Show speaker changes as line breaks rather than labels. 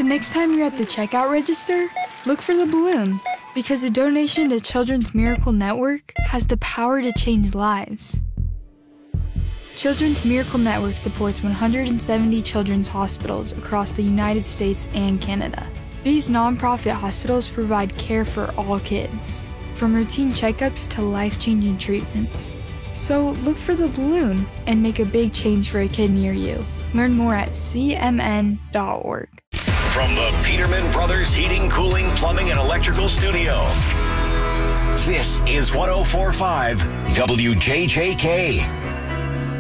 The next time you're at the checkout register, look for the balloon, because a donation to Children's Miracle Network has the power to change lives. Children's Miracle Network supports 170 children's hospitals across the United States and Canada. These nonprofit hospitals provide care for all kids, from routine checkups to life-changing treatments. So look for the balloon and make a big change for a kid near you. Learn more at cmn.org.
From the Peterman Brothers Heating, Cooling, Plumbing, and Electrical Studio, this is 104.5 WJJK.